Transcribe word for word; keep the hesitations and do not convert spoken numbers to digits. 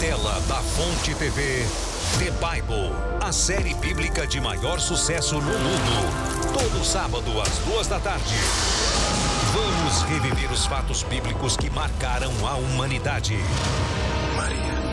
tela da Fonte T V, The Bible, a série bíblica de maior sucesso no mundo. Todo sábado às duas da tarde. Vamos reviver os fatos bíblicos que marcaram a humanidade. Maria.